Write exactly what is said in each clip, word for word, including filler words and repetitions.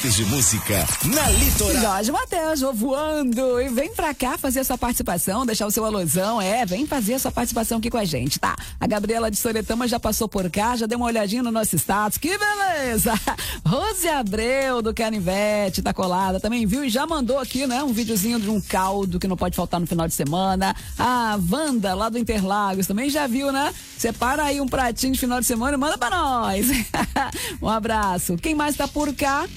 hits de música na Litoral. Jorge Mateus, vou voando. E vem pra cá fazer a sua participação, deixar o seu alusão. É, vem fazer a sua participação aqui com a gente, tá? A Gabriela de Soretama já passou por cá, já deu uma olhadinha no nosso status. Que beleza! Rose Abreu, do Canivete, tá colada. Também viu e já mandou aqui, né? Um videozinho de um caldo que não pode faltar no final de semana. A Wanda, lá do Interlagos, também já viu, né? Separa aí um pratinho de final de semana e manda pra nós. Um abraço. Quem mais tá por cá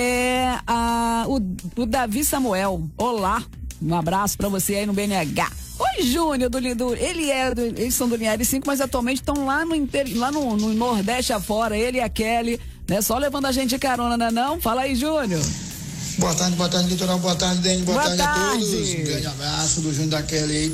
é a, o, o Davi Samuel. Olá, um abraço pra você aí no B N H. Oi, Júnior, do, do, ele é do, eles são do Linhares cinco, mas atualmente estão lá, no, lá no, no Nordeste afora, ele e a Kelly, né? Só levando a gente de carona, né não? Fala aí, Júnior. Boa tarde, boa tarde, Litoral, boa tarde, Dani, boa, boa tarde, tarde a todos. Um grande abraço do Júnior da Kelly aí.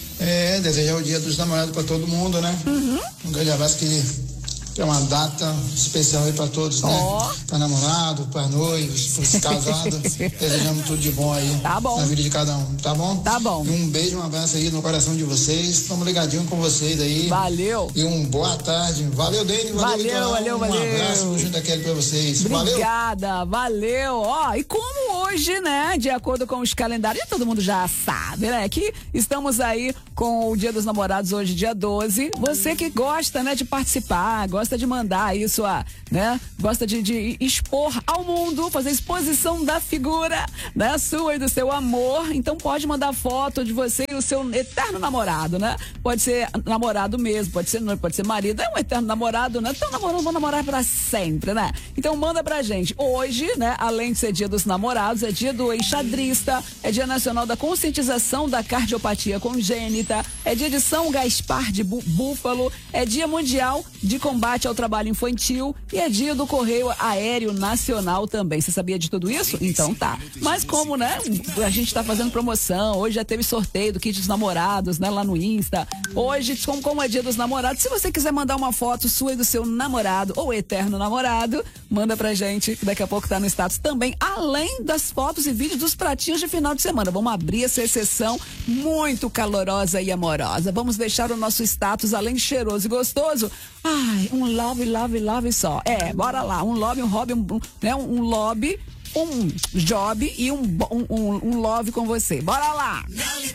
É, desejar o dia dos namorados pra todo mundo, né? Uhum. Um grande abraço que é uma data especial aí pra todos, né? Oh. Pra namorado, pra noivos, pros casados. Desejamos tudo de bom aí. Tá bom. Na vida de cada um, tá bom? Tá bom. E um beijo, um abraço aí no coração de vocês. Estamos ligadinhos com vocês aí. Valeu. E um boa tarde. Valeu, Dani. Valeu, valeu, Litoral. valeu, um valeu. Um abraço junto daquele pra vocês. Obrigada, valeu. Ó, e como hoje, né, de acordo com os calendários, todo mundo já sabe, né, que estamos aí com o Dia dos Namorados hoje, dia doze. Você que gosta, né, de participar, gosta de mandar aí sua, né, gosta de, de expor ao mundo, fazer exposição da figura, né, sua e do seu amor, então pode mandar foto de você e o seu eterno namorado, né? Pode ser namorado mesmo, pode ser noivo, pode ser marido, é um eterno namorado, né? Então namorando, vão namorar pra sempre, né? Então manda pra gente. Hoje, né, além de ser dia dos namorados, é dia do enxadrista, é dia nacional da conscientização da cardiopatia congênita, é dia de São Gaspar de Bú- Búfalo, é dia mundial de combate ao trabalho infantil e é dia do Correio Aéreo Nacional também. Você sabia de tudo isso? Então tá. Mas como, né, a gente tá fazendo promoção, hoje já teve sorteio do kit dos namorados, né, lá no Insta. Hoje, como, como é dia dos namorados, se você quiser mandar uma foto sua e do seu namorado ou eterno namorado, manda pra gente, que daqui a pouco tá no status também, além das fotos e vídeos dos pratinhos de final de semana. Vamos abrir essa sessão muito calorosa e amorosa. Vamos deixar o nosso status, além de cheiroso e gostoso, ai, um love, love, love só. É, bora lá, um love, um hobby, um, né, um lobby, um job e um, um, um, um love com você. Bora lá!